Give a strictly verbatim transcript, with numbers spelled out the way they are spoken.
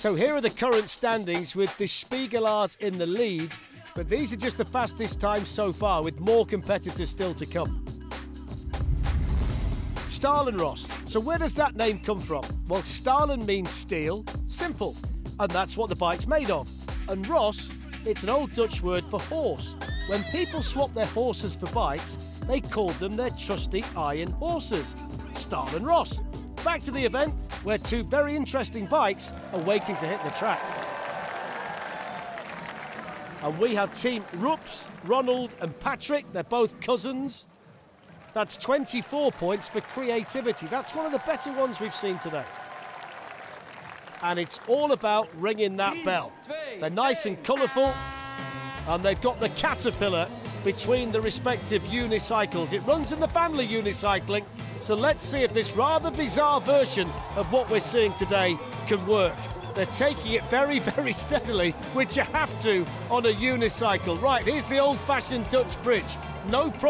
So here are the current standings with the Spiegelaars in the lead, but these are just the fastest times so far, with more competitors still to come. Stalenros. So where does that name come from? Well, Stalen means steel, simple, and that's what the bike's made of. And Ros, it's an old Dutch word for horse. When people swapped their horses for bikes, they called them their trusty iron horses. Stalenros. Back to the event, where two very interesting bikes are waiting to hit the track. And we have Team Rups, Ronald and Patrick. They're both cousins. That's twenty-four points for creativity. That's one of the better ones we've seen today. And it's all about ringing that bell. They're nice and colourful, and they've got the caterpillar between the respective unicycles. It runs in the family unicycling, so let's see if this rather bizarre version of what we're seeing today can work. They're taking it very, very steadily, which you have to on a unicycle. Right, here's the old-fashioned Dutch bridge. No problem.